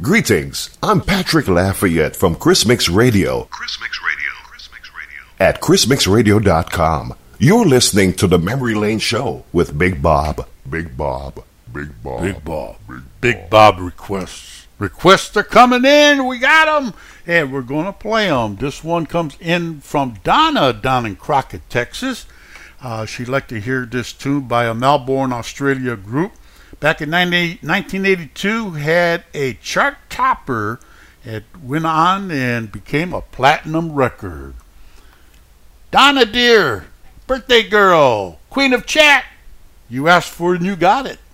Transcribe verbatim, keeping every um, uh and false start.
Greetings, I'm Patrick Lafayette from Chris Mix Radio. Chris Mix Radio. Chris Mix Radio. At chris mix radio dot com. You're listening to the Memory Lane Show with Big Bob. Big Bob. Big Bob. Big Bob. Big, Big Bob requests. Requests are coming in. We got them. And we're going to play them. This one comes in from Donna down in Crockett, Texas. Uh, she'd like to hear this tune by a Melbourne, Australia group. Back in nineteen eighty-two, had a chart topper. It went on and became a platinum record. Donna dear, birthday girl, queen of chat, you asked for it and you got it.